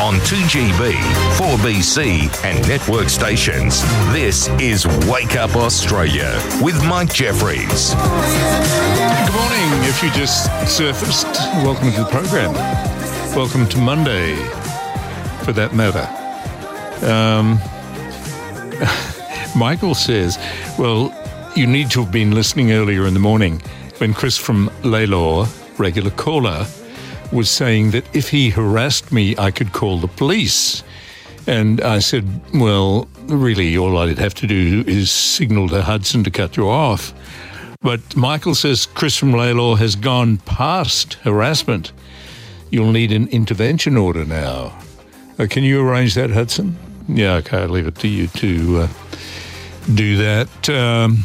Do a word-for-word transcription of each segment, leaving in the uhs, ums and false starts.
on two G B, four B C and network stations. This is Wake Up Australia with Mike Jeffries. Good morning. If you just surfaced, welcome to the program. Welcome to Monday, for that matter. Um, Michael says, well, you need to have been listening earlier in the morning when Chris from Lalor, regular caller, was saying that if he harassed me, I could call the police. And I said, well, really, all I'd have to do is signal to Hudson to cut you off. But Michael says Chris from Lalor has gone past harassment. You'll need an intervention order now. Uh, can you arrange that, Hudson? Yeah, okay, I'll leave it to you to uh, do that. Um,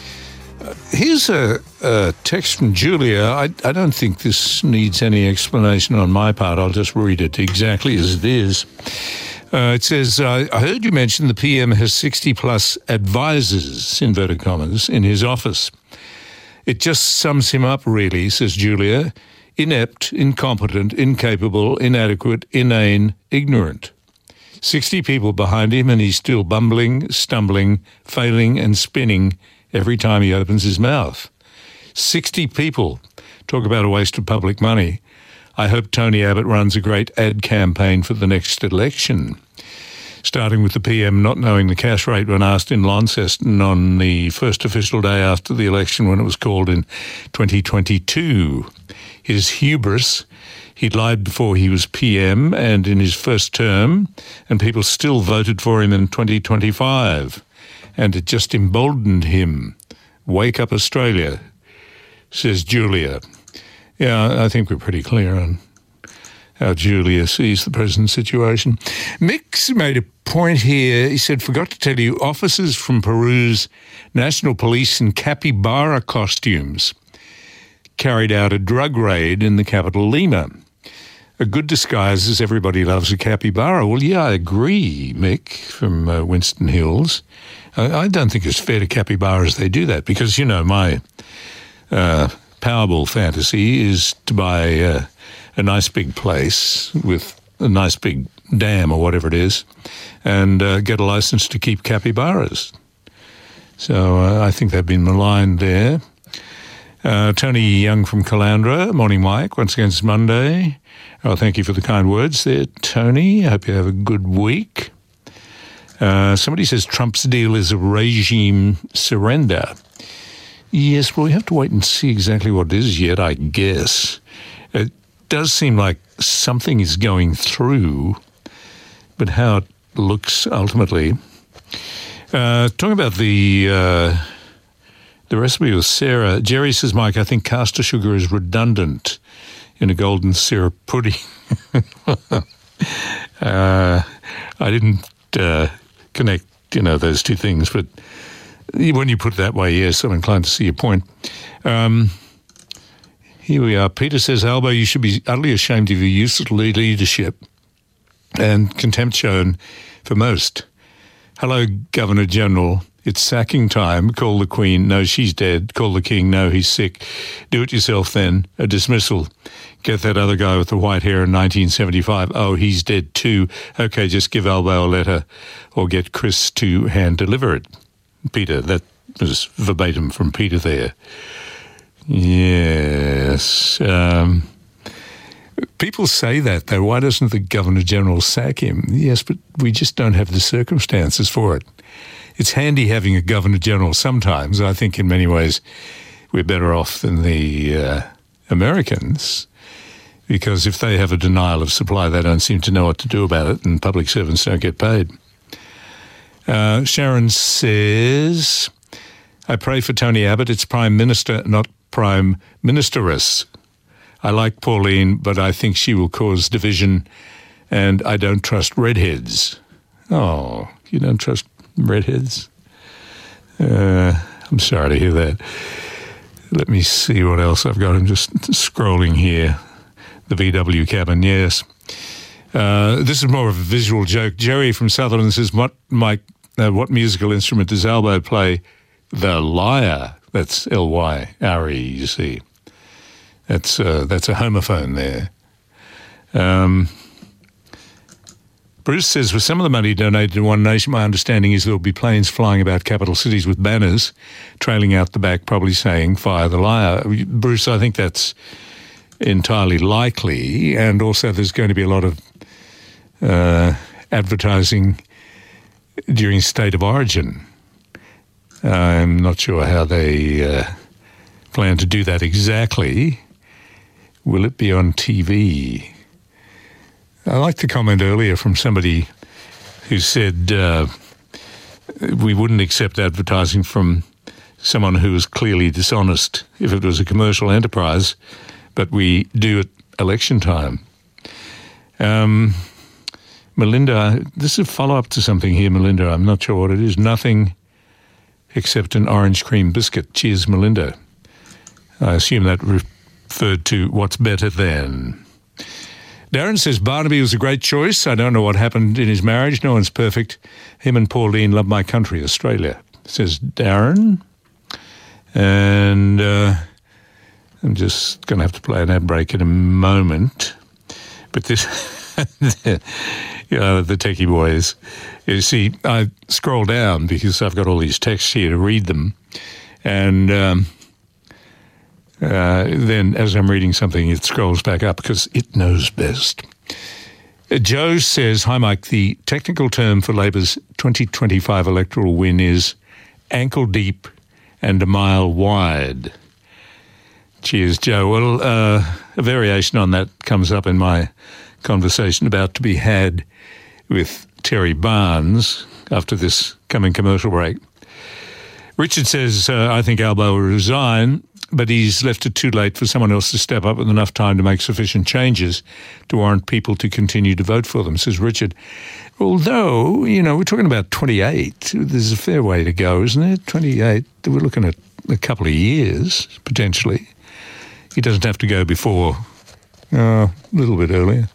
here's a, a text from Julia. I, I don't think this needs any explanation on my part. I'll just read it exactly as it is. Uh, it says, I heard you mention the P M has sixty plus advisors, inverted commas, in his office. It just sums him up, really, says Julia. Inept, incompetent, incapable, inadequate, inane, ignorant. sixty people behind him and he's still bumbling, stumbling, failing and spinning every time he opens his mouth. sixty people. Talk about a waste of public money. I hope Tony Abbott runs a great ad campaign for the next election. Starting with the P M not knowing the cash rate when asked in Launceston on the first official day after the election when it was called in twenty twenty-two. His hubris. He lied before he was P M and in his first term, and people still voted for him in twenty twenty-five. And it just emboldened him. Wake up, Australia, says Julia. Yeah, I think we're pretty clear on how Julia sees the present situation. Mick's made a point here. He said, forgot to tell you, officers from Peru's National Police in capybara costumes carried out a drug raid in the capital, Lima. A good disguise is everybody loves a capybara. Well, yeah, I agree, Mick, from uh, Winston Hills. I, I don't think it's fair to capybaras they do that because, you know, my uh, Powerball fantasy is to buy uh, a nice big place with a nice big dam or whatever it is and uh, get a license to keep capybaras. So uh, I think they've been maligned there. Uh, Tony Young from Caloundra. Morning, Mike. Once again, it's Monday. Oh, thank you for the kind words there, Tony. I hope you have a good week. Uh, somebody says Trump's deal is a regime surrender. Yes, well, we have to wait and see exactly what it is yet, I guess. It does seem like something is going through, but how it looks ultimately. Uh, talking about the... Uh, The recipe with Sarah. Jerry says, Mike, I think caster sugar is redundant in a golden syrup pudding. uh, I didn't uh, connect, you know, those two things, but when you put it that way, yes, I'm inclined to see your point. Um, here we are. Peter says, Albo, you should be utterly ashamed of your useless leadership and contempt shown for most. Hello, Governor General. It's sacking time. Call the Queen. No, she's dead. Call the King. No, he's sick. Do it yourself then. A dismissal. Get that other guy with the white hair in nineteen seventy-five. Oh, he's dead too. Okay, just give Albo a letter or get Chris to hand deliver it. Peter, that was verbatim from Peter there. Yes. Um, people say that, though. Why doesn't the Governor-General sack him? Yes, but we just don't have the circumstances for it. It's handy having a Governor-General sometimes. I think in many ways we're better off than the uh, Americans because if they have a denial of supply, they don't seem to know what to do about it and public servants don't get paid. Uh, Sharon says, I pray for Tony Abbott. It's Prime Minister, not Prime Ministeress. I like Pauline, but I think she will cause division and I don't trust redheads. Oh, you don't trust redheads? Uh, I'm sorry to hear that. Let me see what else I've got. I'm just scrolling here. The V W cabin, yes. Uh, this is more of a visual joke. Jerry from Sutherland says, what, Mike, uh, what musical instrument does Albo play? The lyre. That's L Y R E, you see. That's, uh, that's a homophone there. Um, Bruce says, with some of the money donated to One Nation, my understanding is there will be planes flying about capital cities with banners trailing out the back, probably saying, fire the liar. Bruce, I think that's entirely likely. And also there's going to be a lot of uh, advertising during State of Origin. I'm not sure how they uh, plan to do that exactly. Will it be on T V? I liked the comment earlier from somebody who said uh, we wouldn't accept advertising from someone who was clearly dishonest if it was a commercial enterprise, but we do at election time. Um, Melinda, this is a follow-up to something here, Melinda. I'm not sure what it is. Nothing except an orange cream biscuit. Cheers, Melinda. I assume that referred to what's better than. Darren says, Barnaby was a great choice. I don't know what happened in his marriage. No one's perfect. Him and Pauline love my country, Australia, says Darren. And uh, I'm just going to have to play an ad break in a moment. But this, you know, the techie boys, you see, I scroll down because I've got all these texts here to read them. And um, Uh, then, as I'm reading something, it scrolls back up because it knows best. Uh, Joe says, hi, Mike, the technical term for Labor's twenty twenty-five electoral win is ankle deep and a mile wide. Cheers, Joe. Well, uh, a variation on that comes up in my conversation about to be had with Terry Barnes after this coming commercial break. Richard says, uh, I think Albo will resign, but he's left it too late for someone else to step up with enough time to make sufficient changes to warrant people to continue to vote for them, says Richard. Although, you know, we're talking about twenty-eight. There's a fair way to go, isn't it? twenty-eight, we're looking at a couple of years, potentially. He doesn't have to go before, uh, a little bit earlier.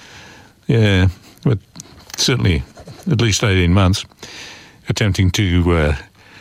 Yeah, but certainly at least eighteen months, attempting to Uh,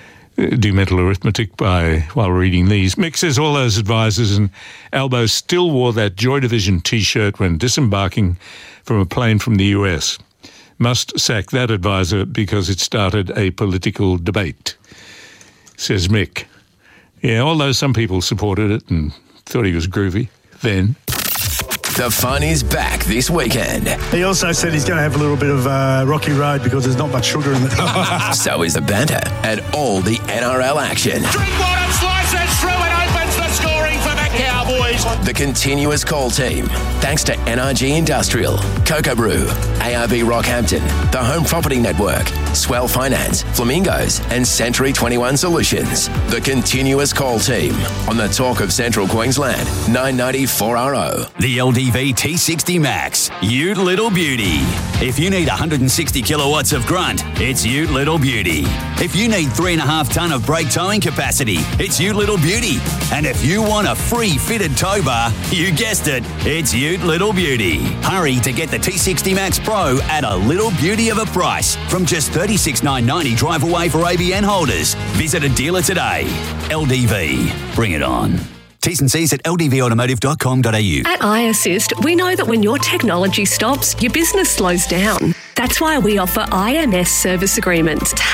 do mental arithmetic by while reading these. Mick says all those advisors and Albo still wore that Joy Division T-shirt when disembarking from a plane from the U S. Must sack that advisor because it started a political debate, says Mick. Yeah, although some people supported it and thought he was groovy then. The fun is back this weekend. He also said he's going to have a little bit of uh, rocky road because there's not much sugar in it. So is the banter and all the N R L action. Drinkwater slices through and opens the scoring for the Cowboys. The continuous call team, thanks to N R G Industrial, Cocoa Brew, A R B Rockhampton, the Home Property Network, Swell Finance, Flamingos, and Century twenty-one Solutions. The continuous call team on the Talk of Central Queensland, nine ninety four R O. The L D V T sixty Max, Ute Little Beauty. If you need one hundred sixty kilowatts of grunt, it's Ute Little Beauty. If you need three and a half tonne of brake towing capacity, it's Ute Little Beauty. And if you want a free fitted tow bar, you guessed it, it's Ute Little Beauty. Hurry to get the T sixty Max Pro at a little beauty of a price from just thirty-six thousand nine hundred ninety drive away for A B N holders. Visit a dealer today. L D V, bring it on. T's and C's at l d v automotive dot com dot a u. At iAssist, we know that when your technology stops, your business slows down. That's why we offer I M S service agreements